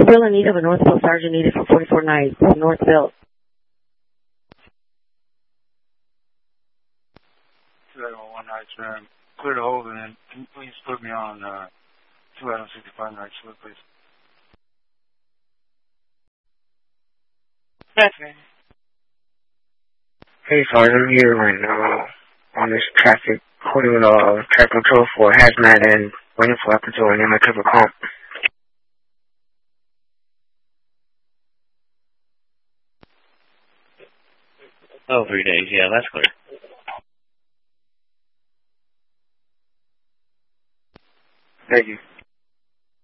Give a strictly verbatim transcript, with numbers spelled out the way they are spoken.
Still in need of a Northville sergeant needed for forty-four nights. Northville. One night, man. Clear the hold, and then can you please put me on uh, two out of sixty-five nights, please? That's right. Hey, Sergeant, I'm here right now on this traffic, holding uh, traffic control for hazmat and waiting for Apatow and my triple comp. Oh, three days. Yeah, that's clear. Thank you.